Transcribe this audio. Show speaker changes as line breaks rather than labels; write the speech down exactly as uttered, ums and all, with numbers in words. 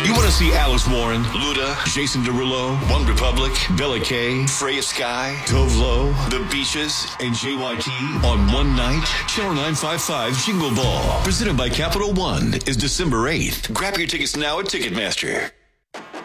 You want to see Alex Warren, Luda, Jason Derulo, One Republic, Bella K, Freya Sky, Tove Lo, The Beaches, and J Y T on one night? Channel nine fifty-five Jingle Ball, presented by Capital One, is December eighth. Grab your tickets now at Ticketmaster.